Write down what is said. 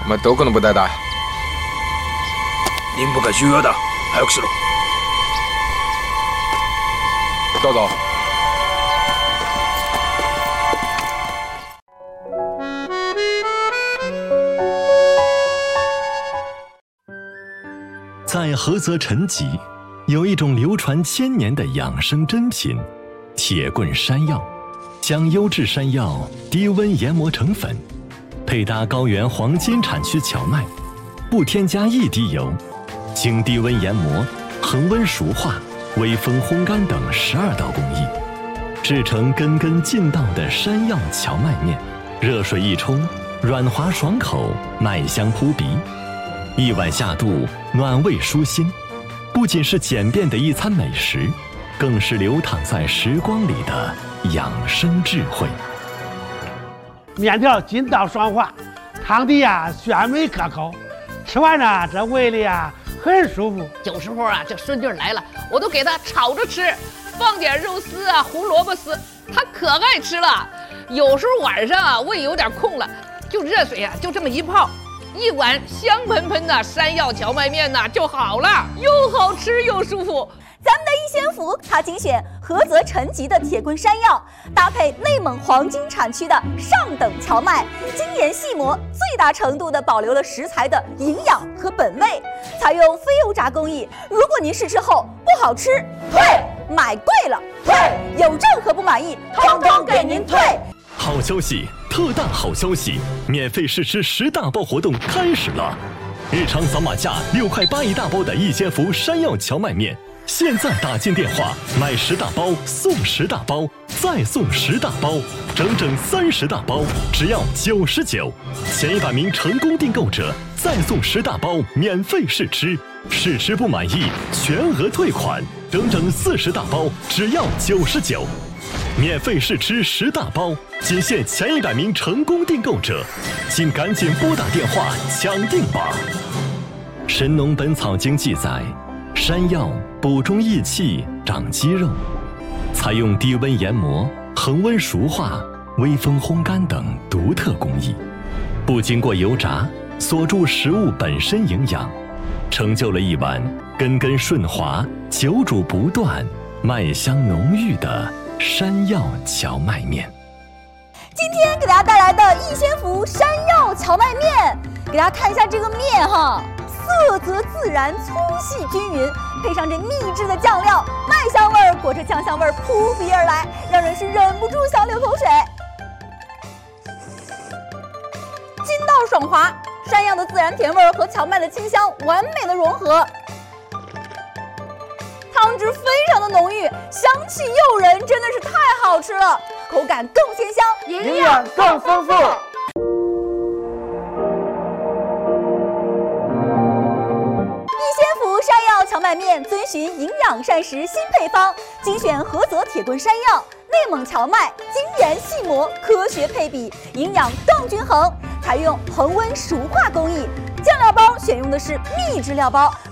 お前どこの部隊だ？ 任務が重要だ。早くしろ。 どうぞ。 在菏泽陈集，有一种流传千年的养生珍品——铁棍山药，将优质山药低温研磨成粉，配搭高原黄金产区荞麦，不添加一滴油，经低温研磨、恒温熟化、微风烘干等12道工艺，制成根根劲道的山药荞麦面。热水一冲，软滑爽口，麦香扑鼻。一碗下肚，暖胃舒心，不仅是简便的一餐美食，更是流淌在时光里的养生智慧。 面条筋道爽滑，汤底鲜美可口，吃完呢这胃里很舒服。 有时候这孙女来了，我都给她炒着吃，放点肉丝胡萝卜丝，她可爱吃了。有时候晚上胃有点空了，就热水就这么一泡，一碗香喷喷的山药荞麦面就好了，又好吃又舒服。 咱们的一仙福，它精选菏泽陈集的铁棍山药，搭配内蒙黄金产区的上等荞麦，精研细磨，最大程度地保留了食材的营养和本味，采用非油炸工艺。如果您试吃后不好吃，退；买贵了，退；有任何不满意，统统给您退。 好消息，特大好消息！免费试吃10大包活动开始了！日常扫码价6块8一大包的一仙福山药荞麦面，现在打进电话买10大包送10大包，再送10大包，整整30大包，只要99。前100名成功订购者再送10大包免费试吃，试吃不满意全额退款，整整40大包，只要99。免费试吃10大包，仅限前100名成功订购者，请赶紧拨打电话抢订吧。《神农本草经》记载，山药补中益气、长肌肉，采用低温研磨、恒温熟化、微风烘干等独特工艺，不经过油炸，锁住食物本身营养，成就了一碗根根顺滑、久煮不断、麦香浓郁的山药荞麦面。 今天给大家带来的一仙福山药荞麦面，给大家看一下这个面色泽自然，粗细均匀，配上这秘制的酱料，麦香味儿裹着酱香味儿扑鼻而来，让人是忍不住想流口水。筋道爽滑，山药的自然甜味儿和荞麦的清香完美的融合。汤汁非常的浓郁，香气诱人，真的是太好吃了，口感更鲜香， 营养更丰富。 一仙福山药荞麦面遵循营养膳食新配方，精选菏泽铁棍山药、内蒙荞麦，精研细磨，科学配比，营养更均衡，采用恒温熟化工艺。酱料包选用的是秘制料包，